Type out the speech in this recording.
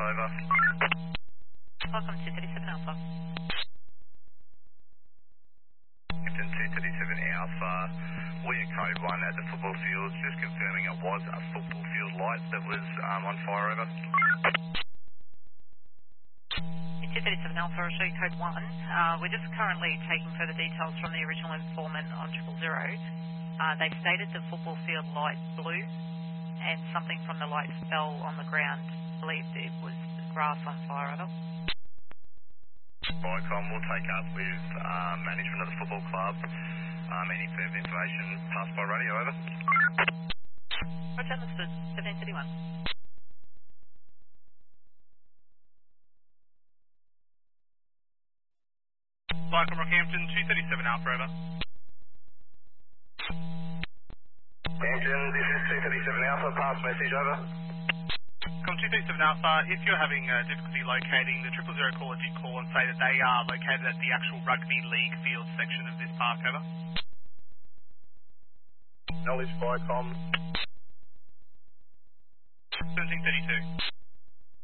over. Welcome to 37 Alpha. Captain 237 Alpha, we are code 1 at the football field, just confirming it was a football field light that was on fire, over. 237 Alpha, Australia code 1. We're just currently taking further details from the original informant on 000. They stated the football field light blue and something from the light fell on the ground. Believed it was grass on fire, over. Vicom, we'll take up with management of the football club. Any further information passed by radio, over. Roger, understood. 1731. Vicom Rockhampton, 237 Alpha, over. Hampton, this is 237 Alpha, pass message, over. Com 237 Alpha, if you're having difficulty locating the 000 caller, did call and say that they are located at the actual rugby league field section of this park, over. Knowledge Vicom. 1732.